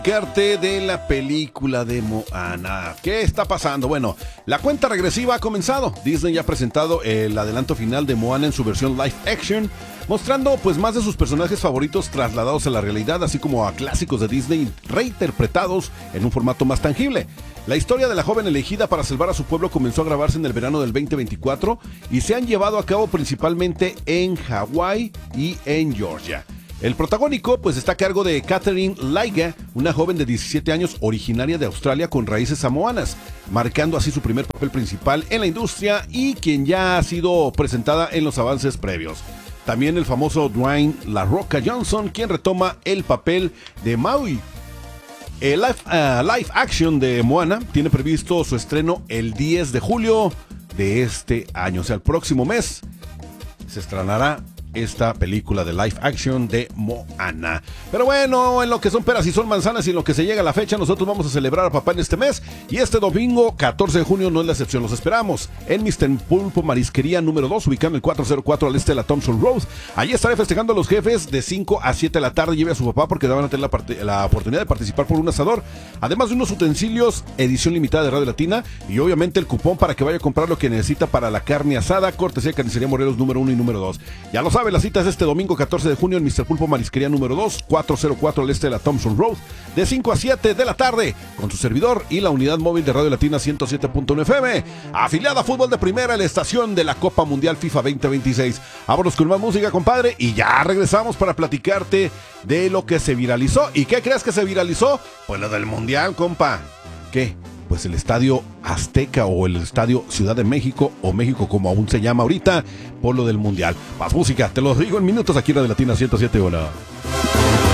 Carta de la película de Moana. ¿Qué está pasando? Bueno, la cuenta regresiva ha comenzado. Disney ya ha presentado el adelanto final de Moana en su versión live action, mostrando pues más de sus personajes favoritos trasladados a la realidad, así como a clásicos de Disney reinterpretados en un formato más tangible. La historia de la joven elegida para salvar a su pueblo comenzó a grabarse en el verano del 2024 y se han llevado a cabo principalmente en Hawái y en Georgia. El protagónico pues está a cargo de Catherine Laiga, una joven de 17 años originaria de Australia con raíces samoanas, marcando así su primer papel principal en la industria y quien ya ha sido presentada en los avances previos. También el famoso Dwayne La Roca Johnson, quien retoma el papel de Maui. El live action de Moana tiene previsto su estreno el 10 de julio de este año, o sea, el próximo mes se estrenará esta película de live action de Moana. Pero bueno, en lo que son peras y son manzanas y en lo que se llega a la fecha, nosotros vamos a celebrar a papá en este mes y este domingo 14 de junio no es la excepción. Los esperamos en Mr. Pulpo Marisquería número 2, ubicado en el 404 al este de la Thompson Road. Allí estaré festejando a los jefes de 5 a 7 de la tarde. Lleve a su papá porque van a tener la oportunidad de participar por un asador, además de unos utensilios edición limitada de Radio Latina y obviamente el cupón para que vaya a comprar lo que necesita para la carne asada, cortesía de Carnicería Morelos número 1 y número 2. Ya lo sabe, la cita es este domingo 14 de junio en Mr. Pulpo Marisquería número 2, 404 al este de la Thompson Road, de 5 a 7 de la tarde, con su servidor y la unidad móvil de Radio Latina 107.1 FM, afiliada a Fútbol de Primera, la estación de la Copa Mundial FIFA 2026. Vámonos con más música, compadre, y ya regresamos para platicarte de lo que se viralizó. ¿Y qué crees que se viralizó? Pues lo del Mundial, compa. ¿Qué? Pues el Estadio Azteca o el Estadio Ciudad de México o México como aún se llama ahorita por lo del Mundial. Más música, te lo digo en minutos aquí en Radio Latina 107.1.